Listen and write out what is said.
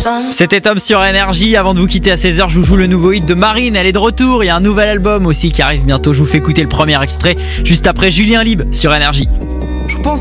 C'était Tom sur Énergie. Avant de vous quitter à 16h, je vous joue le nouveau hit de Marine. Elle est de retour. Il y a un nouvel album aussi qui arrive bientôt. Je vous fais écouter le premier extrait juste après Julien Lieb sur Énergie. Je pense